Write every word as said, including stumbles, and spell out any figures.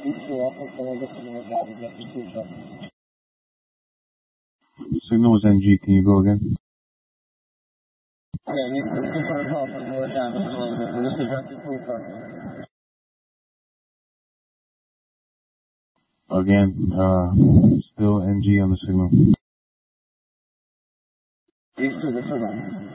Signal was N G. Can you go again? Again, uh, still N G on the signal.